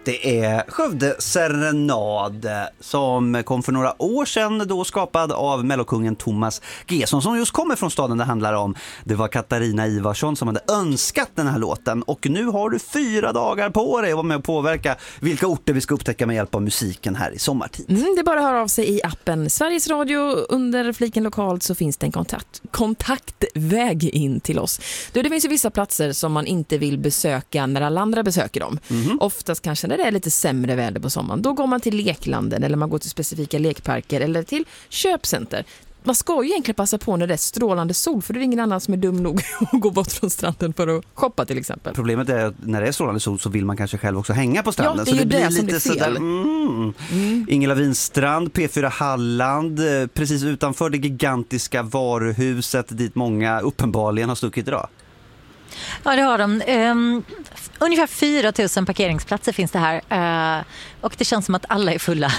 Det är Skövde Serenad som kom för några år sedan, då skapad av mellokungen Thomas Gesson som just kommer från staden det handlar om. Det var Katarina Ivarsson som hade önskat den här låten och nu har du 4 dagar på dig att vara med och påverka vilka orter vi ska upptäcka med hjälp av musiken här i sommartid. Det är bara att höra av sig i appen Sveriges Radio. Under fliken lokalt så finns det en kontaktväg in till oss. Det finns ju vissa platser som man inte vill besöka när alla andra besöker dem. Oftast kanske när det är lite sämre väder på sommaren. Då går man till leklanden eller man går till specifika lekparker eller till köpcenter. Man ska ju egentligen passa på när det är strålande sol, för det är ingen annan som är dum nog att gå bort från stranden för att shoppa till exempel. Problemet är att när det är strålande sol så vill man kanske själv också hänga på stranden. Ja, det är så det ju blir lite sådär. Ingela Winstrand, P4 Halland, precis utanför det gigantiska varuhuset dit många uppenbarligen har stuckit idag. Ja, det har de. Ungefär 4 000 parkeringsplatser finns det här. Och det känns som att alla är fulla.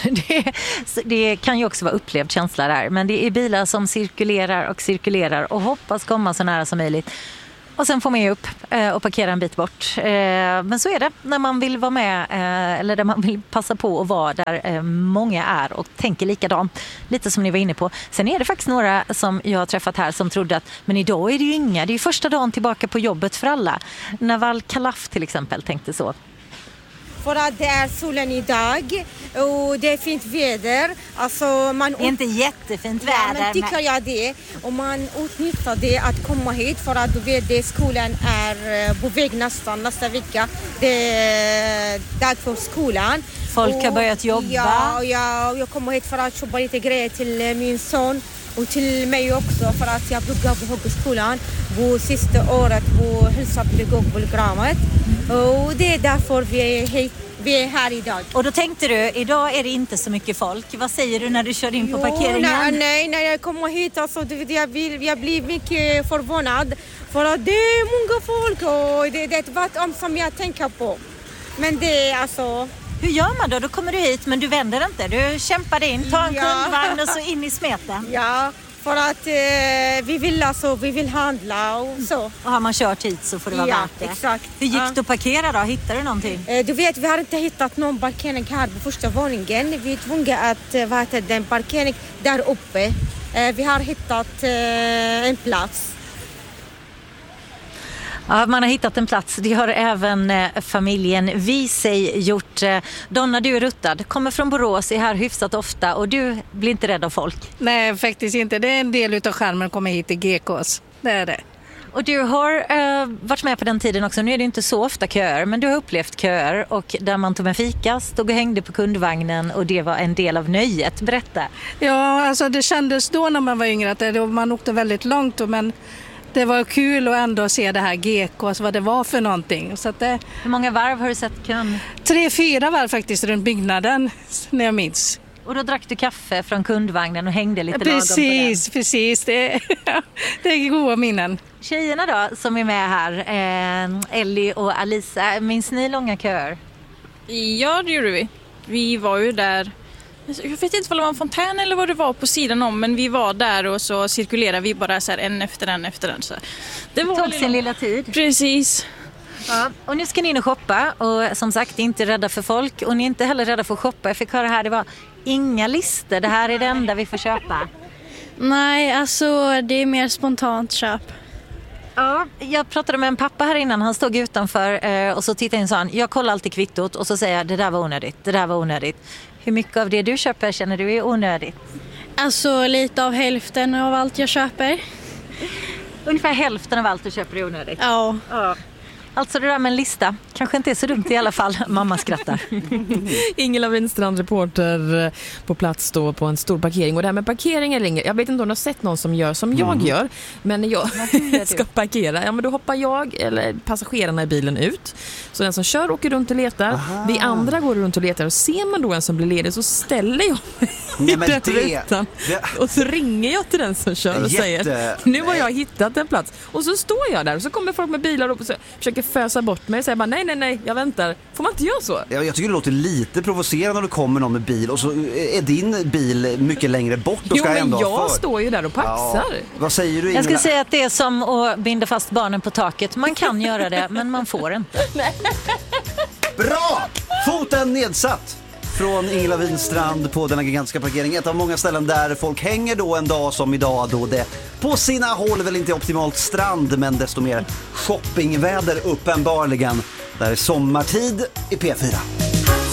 Det kan ju också vara upplevd känsla där. Men det är bilar som cirkulerar och hoppas komma så nära som möjligt. Och sen får man ju upp och parkera en bit bort. Men så är det när man vill vara med eller där man vill passa på att vara där många är och tänker likadant. Lite som ni var inne på. Sen är det faktiskt några som jag har träffat här som trodde att men idag är det ju inga. Det är ju första dagen tillbaka på jobbet för alla. Naval Kalaf till exempel tänkte så. För att det är solen idag och det är fint väder. Alltså det är inte jättefint väder. Ja, men tycker jag det. Och man utnyttjar det att komma hit för att du vet att skolan är på väg nästa vecka. Det är dag för skolan. Folk har börjat jobba. Ja, jag kommer hit för att jobba lite grejer till min son. Och till mig också för att jag pluggar på högskolan på sista året på hälsopedagogprogrammet. Och det är därför vi är här idag. Och då tänkte du, idag är det inte så mycket folk. Vad säger du när du kör in på parkeringen? Nej, när jag kommer hit alltså, jag blir mycket förvånad. För att det är många folk och det är vad som jag tänker på. Men det är alltså... Hur gör man då? Då kommer du hit men du vänder inte. Du kämpar in, tar en kundvagn och så in i smeten. Ja, för att vi vill handla och så. Och har man kört hit så får det vara värt det. Exakt. Hur gick det att parkera då? Hittade du någonting? Du vet, vi har inte hittat någon parkering här på första våningen. Vi är tvungna att den parkering där uppe. Vi har hittat en plats. Ja, man har hittat en plats. Det har även familjen Visej gjort. Donna, du är ruttad. Kommer från Borås, är här hyfsat ofta och du blir inte rädd av folk? Nej, faktiskt inte. Det är en del utav skärmen att komma hit till GKs. Det är det. Och du har varit med på den tiden också. Nu är det inte så ofta köer, men du har upplevt köer och där man tog en fika, stod och hängde på kundvagnen och det var en del av nöjet. Berätta. Ja, alltså det kändes då när man var yngre att man åkte väldigt långt men det var kul att ändå se det här GKs, vad det var för någonting. Så att hur många varv har du sett kön? 3-4 varv faktiskt runt byggnaden, när jag minns. Och då drack du kaffe från kundvagnen och hängde lite lagom på den? Precis. Det är goda minnen. Tjejerna då, som är med här, Ellie och Alisa, minns ni långa köer? Ja, det gjorde vi. Vi var ju där... Jag vet inte om det var en fontän eller vad det var på sidan om, men vi var där och så cirkulerade vi bara så här en efter en. Så det tog sin lilla tid. Precis. Ja, och nu ska ni in och shoppa och som sagt inte rädda för folk och ni är inte heller rädda för att shoppa. Jag fick höra här, det var inga listor, det här är det enda vi får köpa. Nej, alltså det är mer spontant köp. Ja, jag pratade med en pappa här innan, han stod utanför och så tittade in och sa han, jag kollar alltid kvittot och så säger jag, det där var onödigt. Hur mycket av det du köper känner du är onödigt? Alltså lite av hälften av allt jag köper. Ungefär hälften av allt du köper är onödigt? Ja. Alltså det där med en lista kanske inte är så dumt i alla fall. Mamma skrattar. Ingela Winstrand, reporter på plats då på en stor parkering. Och det här med parkering är längre. Jag vet inte om du har sett någon som gör som jag gör. Men när jag ska parkera, ja men då hoppar jag eller passagerarna i bilen ut. Så den som kör åker runt och letar. Vi andra går runt och letar. Och ser man då en som blir ledig så ställer jag mig i den rutan. Och så ringer jag till den som kör och säger, nu har jag hittat en plats. Och så står jag där och så kommer folk med bilar och försöker fösa bort mig och säger bara nej, jag väntar. Får man inte göra så? Ja, jag tycker det låter lite provocerande när du kommer någon med bil och så är din bil mycket längre bort. Och jo, men jag står ju där och paxar. Ja. Vad säger du, Ingela? Jag skulle säga att det är som att binda fast barnen på taket. Man kan göra det, men man får inte. Bra! Foten Farten nedsatt från Ingela Winstrand på denna gigantiska parkering. Ett av många ställen där folk hänger då en dag som idag, då det på sina håll väl inte optimalt strand, men desto mer shoppingväder uppenbarligen. Där är sommartid i P4.